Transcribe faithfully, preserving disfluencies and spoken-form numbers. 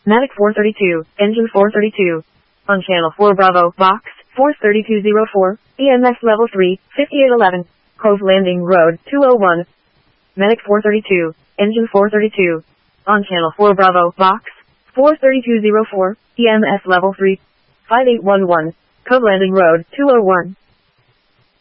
Matic four thirty-two, engine four thirty-two. On channel four Bravo, box, four thirty-two oh four, E M S level three, fifty-eight eleven, Cove Landing Road, two oh one. Medic four thirty-two, engine four thirty-two. On channel four Bravo, box, four thirty-two oh four, E M S level three, five eight one one, Cove Landing Road, two oh one.